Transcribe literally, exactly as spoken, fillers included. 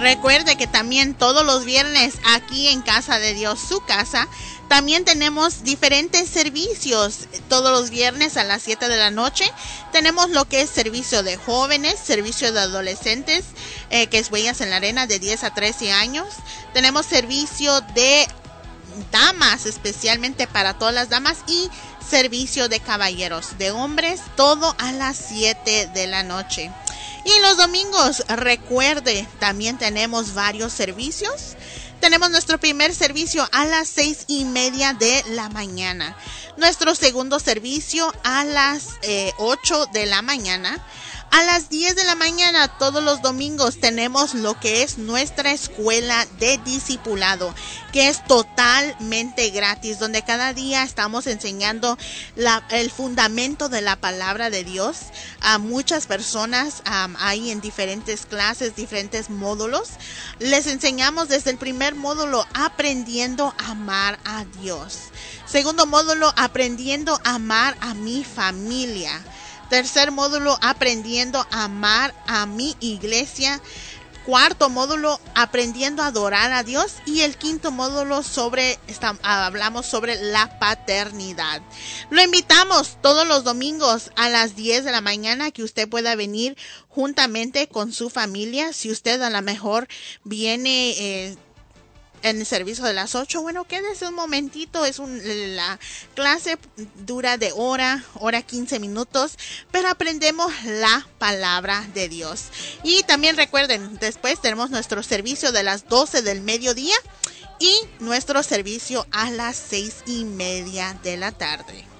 Recuerde que también todos los viernes aquí en Casa de Dios, su casa, también tenemos diferentes servicios. Todos los viernes a las siete de la noche tenemos lo que es servicio de jóvenes, servicio de adolescentes, eh, que es Huellas en la Arena de diez a trece años. Tenemos servicio de damas, especialmente para todas las damas, y servicio de caballeros, de hombres, todo a las siete de la noche. Y los domingos, recuerde, también tenemos varios servicios. Tenemos nuestro primer servicio a las seis y media de la mañana. Nuestro segundo servicio a las eh, ocho de la mañana. A las diez de la mañana todos los domingos tenemos lo que es nuestra escuela de discipulado, que es totalmente gratis, donde cada día estamos enseñando la, el fundamento de la palabra de Dios a muchas personas. Um, hay en diferentes clases, diferentes módulos. Les enseñamos desde el primer módulo, aprendiendo a amar a Dios. Segundo módulo, aprendiendo a amar a mi familia. Tercer módulo, aprendiendo a amar a mi iglesia. Cuarto módulo, aprendiendo a adorar a Dios. Y el quinto módulo, sobre está, hablamos sobre la paternidad. Lo invitamos todos los domingos a las diez de la mañana, que usted pueda venir juntamente con su familia. Si usted a lo mejor viene eh, en el servicio de las ocho, bueno, quédese un momentito. Es un, la clase dura de hora, hora quince minutos, pero aprendemos la palabra de Dios. Y también recuerden, después tenemos nuestro servicio de las doce del mediodía y nuestro servicio a las seis y media de la tarde.